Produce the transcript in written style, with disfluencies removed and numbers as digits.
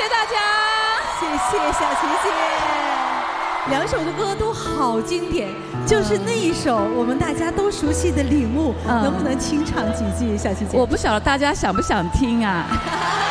大家， 谢谢小琪姐。两首的歌都好经典，就是那一首我们大家都熟悉的《领悟》，能不能清唱几句，小琪姐？ 我不晓得大家想不想听啊。